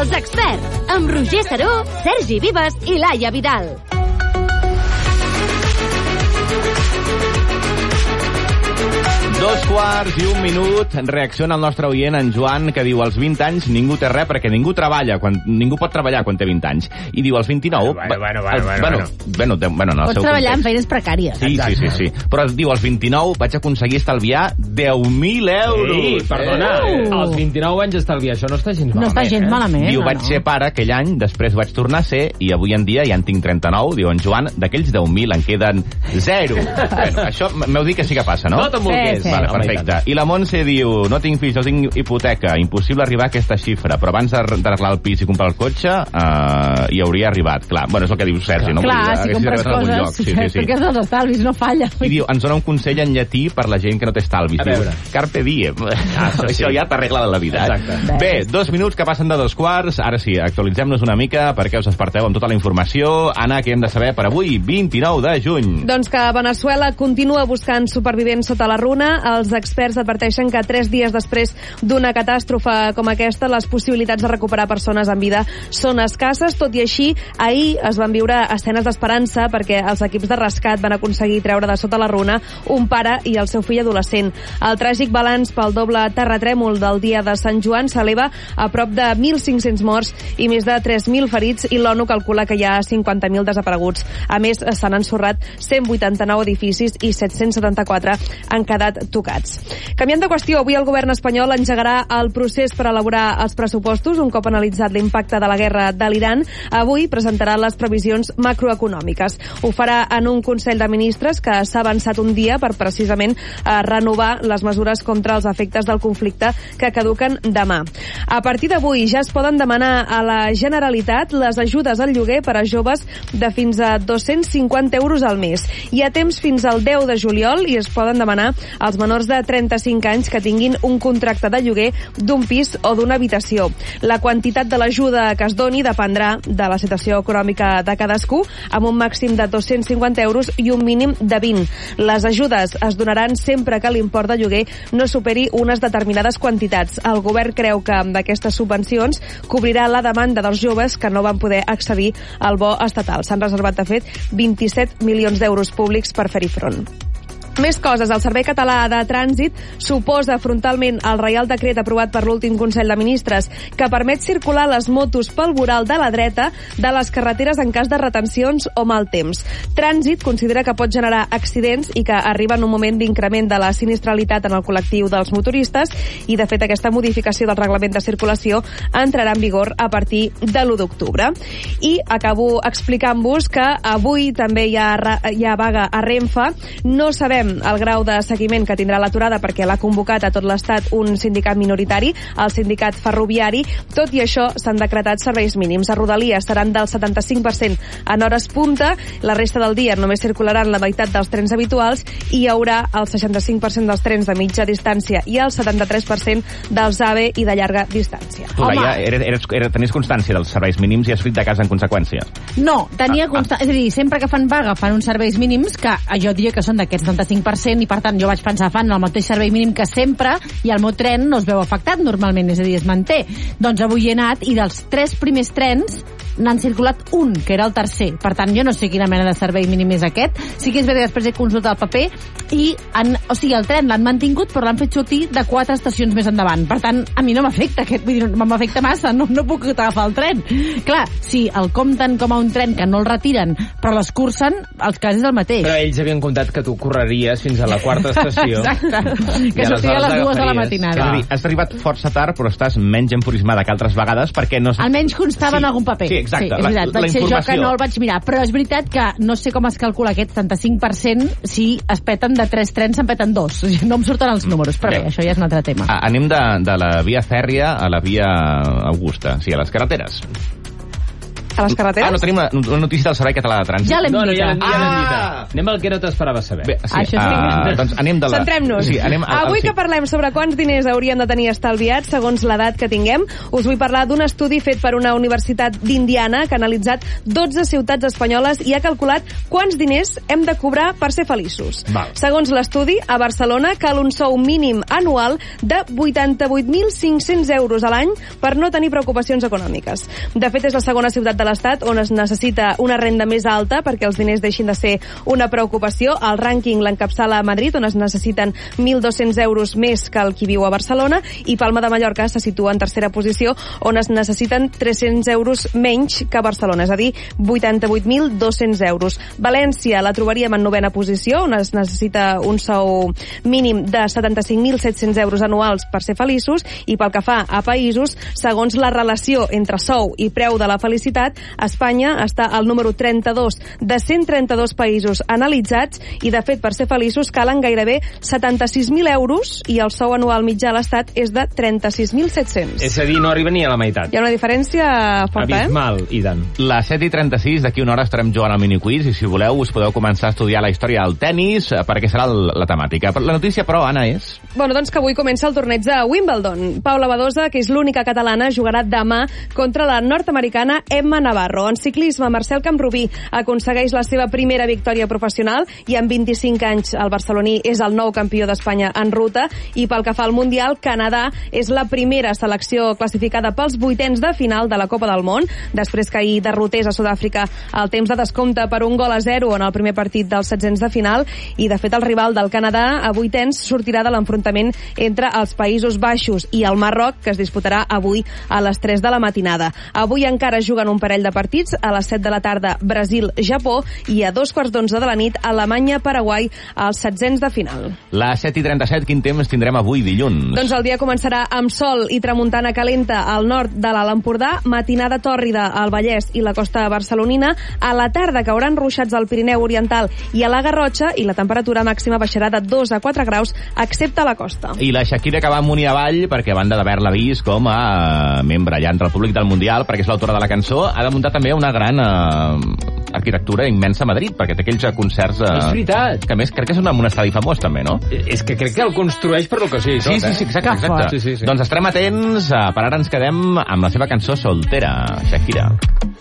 Els experts, amb Roger Saró, Sergi Vives i Laia Vidal. Dos quarts i un minut, reacciona el nostre oient, en Joan, que diu als 20 anys ningú té res perquè ningú treballa, ningú pot treballar quan té 20 anys. I diu als 29... Bueno, pots treballar en feines precàries. Sí. Però diu als 29 vaig aconseguir estalviar 10.000 euros. Ei, perdona, als 29 anys estalviar, això no està gens malament. No està gens malament. Diu, vaig ser pare aquell any, després vaig tornar a ser, i avui en dia ja en tinc 39, diu en Joan, d'aquells 10.000 en queden 0. Bueno, això m'heu dit que sí que passa, no? No t'embolqués. Vale, perfecte. I la Montse diu, no tinc fills, no tinc hipoteca, impossible arribar a aquesta xifra, però abans d'arreglar el pis i comprar el cotxe, hi hauria arribat. Clar, bueno, és el que diu Sergi, no? Clar, si compres coses, perquè és dels estalvis, no falla. I diu, ens dona un consell en llatí per la gent que no té estalvis. Diu, carpe diem. Això ja t'arregla la vida. Exacte. Bé, 2 minuts que passen de 2 quarts. Ara sí, actualitzem-nos una mica perquè us desperteu amb tota la informació. Anna, què hem de saber per avui, 29 de juny? Doncs que Veneçuela continua buscant supervivents sota la runa. Els experts adverteixen que 3 dies després d'una catàstrofe com aquesta, les possibilitats de recuperar persones en vida són escasses. Tot i així, ahir es van viure escenes d'esperança perquè els equips de rescat van aconseguir treure de sota la runa un pare i el seu fill adolescent. El tràgic balanç pel doble terratrèmol del dia de Sant Joan s'eleva a prop de 1.500 morts i més de 3.000 ferits, i l'ONU calcula que hi ha 50.000 desapareguts. A més, s'han ensorrat 189 edificis i 774 han quedat tocats. Canviant de qüestió, avui el govern espanyol engegarà el procés per elaborar els pressupostos. Un cop analitzat l'impacte de la guerra de l'Iran, avui presentarà les previsions macroeconòmiques. Ho farà en un Consell de Ministres que s'ha avançat un dia per precisament renovar les mesures contra els efectes del conflicte que caduquen demà. A partir d'avui ja es poden demanar a la Generalitat les ajudes al lloguer per a joves de fins a 250 euros al mes. Hi ha temps fins al 10 de juliol i es poden demanar als menors de 35 anys que tinguin un contracte de lloguer d'un pis o d'una habitació. La quantitat de l'ajuda que es doni dependrà de la situació econòmica de cadascú, amb un màxim de 250 euros i un mínim de 20. Les ajudes es donaran sempre que l'import de lloguer no superi unes determinades quantitats. El govern creu que amb aquestes subvencions cobrirà la demanda dels joves que no van poder accedir al bo estatal. S'han reservat, de fet, 27 milions d'euros públics per fer-hi front. Més coses. El Servei Català de Trànsit s'oposa frontalment al Reial Decret aprovat per l'últim Consell de Ministres que permet circular les motos pel voral de la dreta de les carreteres en cas de retencions o mal temps. Trànsit considera que pot generar accidents i que arriba en un moment d'increment de la sinistralitat en el col·lectiu dels motoristes, i de fet aquesta modificació del reglament de circulació entrarà en vigor a partir de l'1 d'octubre. I acabo explicant-vos que avui també hi ha vaga a Renfe. No sabem el grau de seguiment que tindrà l'aturada perquè l'ha convocat a tot l'Estat un sindicat minoritari, el sindicat ferroviari. Tot i això, s'han decretat serveis mínims. A Rodalies seran del 75% en hores punta, la resta del dia només circularan la meitat dels trens habituals i hi haurà el 65% dels trens de mitja distància i el 73% dels AVE i de llarga distància. Tu, Laia, tenies constància dels serveis mínims i has fet de casa en conseqüència? No, tenia constància. És a dir, sempre que fan vaga fan uns serveis mínims que jo diria que són d'aquests 75%, i per tant jo vaig pensar fan el mateix servei mínim que sempre i el meu tren no es veu afectat normalment, és a dir, es manté. Doncs avui he anat i dels 3 primers trens n'han circulat un, que era el tercer. Per tant, jo no sé quina mena de servei mínim és aquest. Sí que és veritat que després he consultat el paper i el tren l'han mantingut però l'han fet sortir de 4 estacions més endavant. Per tant, a mi no m'afecta aquest, vull dir, m'afecta massa, no puc agafar el tren. Clar, si el compten com a un tren que no el retiren però l'escurcen, el cas és el mateix. Però ells havien comptat que tu correries fins a la 4ª estació. Exacte, que sortia a les 2 de la matinada. És a dir, has arribat força tard però estàs menys enfurismada que altres vegades perquè no... Almenys constava en algun paper. Sí, exacte. Sí, és veritat, vaig ser jo que no el vaig mirar, però és veritat que no sé com es calcula aquest 75% si es peten de 3 trens, se'n peten 2. No em surten els números, però bé, això ja és un altre tema. Anem de la via fèrria a la via Augusta, sí, a les carreteres. a les carreteres? No, tenim una notícia del Servei Català de Trànsit. Ja l'hem No, dit. ja l'hem dit. Anem al que no t'esperaves saber. Bé, sí, Això sí. doncs anem de la... Centrem-nos. Sí, anem Avui que parlem sobre quants diners hauríem de tenir estalviats segons l'edat que tinguem, us vull parlar d'un estudi fet per una universitat d'Indiana que ha analitzat 12 ciutats espanyoles i ha calculat quants diners hem de cobrar per ser feliços. Val. Segons l'estudi, a Barcelona cal un sou mínim anual de 88.500 euros a l'any per no tenir preocupacions econòmiques. De fet, és la segona ciutat de l'Estat on es necessita una renda més alta perquè els diners deixin de ser una preocupació. El rànquing l'encapçala a Madrid, on es necessiten 1.200 euros més que el qui viu a Barcelona, i Palma de Mallorca se situa en tercera posició, on es necessiten 300 euros menys que a Barcelona, és a dir, 88.200 euros. València la trobaríem en novena posició, on es necessita un sou mínim de 75.700 euros anuals per ser feliços, i pel que fa a països, segons la relació entre sou i preu de la felicitat, Espanya està al número 32 de 132 països analitzats, i de fet per ser feliços calen gairebé 76.000 euros i el sou anual mitjà a l'Estat és de 36.700. És a dir, no arriba ni a la meitat. Hi ha una diferència forta, Abismal, Idan. Les 7:36, d'aquí una hora estarem jugant al miniquiz, i si voleu us podeu començar a estudiar la història del tennis, perquè serà la temàtica. La notícia, però, Anna, és... Bueno, doncs que avui comença el torneig de Wimbledon. Paula Badosa, que és l'única catalana, jugarà demà contra la nord-americana Emma Navarro. En ciclisme, Marcel Camprubí aconsegueix la seva primera victòria professional i amb 25 anys el barceloní és el nou campió d'Espanya en ruta. I pel que fa al Mundial, Canadà és la primera selecció classificada pels vuitens de final de la Copa del Món, després que ahir derrotés a Sud-àfrica al temps de descompte per 1-0 en el primer partit dels setzents de final. I de fet el rival del Canadà a vuitens sortirà de l'enfrontament entre els Països Baixos i el Marroc, que es disputarà avui a les 3 de la matinada. Avui encara juguen un parell de partits, a les 7 de la tarda Brasil-Japó i a 2:15 de la nit Alemanya-Paraguai als setzents de final. Les 7:37, quin temps tindrem avui dilluns? Doncs el dia començarà amb sol i tramuntana calenta al nord de l'Alt Empordà, matinada tòrrida al Vallès i la costa barcelonina, a la tarda cauran ruixats al Pirineu Oriental i a la Garrotxa, i la temperatura màxima baixarà de 2 a 4 graus, excepte a la costa. I la Shakira, que va amunt i avall, perquè a banda d'haver-la vist com a membre ja entre el públic del Mundial, perquè és l'autora de la cançó, ha de muntar també una gran arquitectura immensa a Madrid, perquè té aquells concerts... És veritat. Que a més crec que és un estadi famós també, no? És que crec que el construeix per l'ocasió i tot, Sí, exacte. Sí. Doncs estarem atents, per ara ens quedem amb la seva cançó Soltera, Shakira.